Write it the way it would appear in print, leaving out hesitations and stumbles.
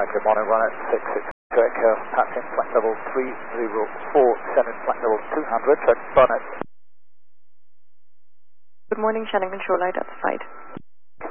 good morning, run at 66 Echo, passing flight level 3047, flight level 200, at Bonnet. Good morning, Shannon Control Light outside.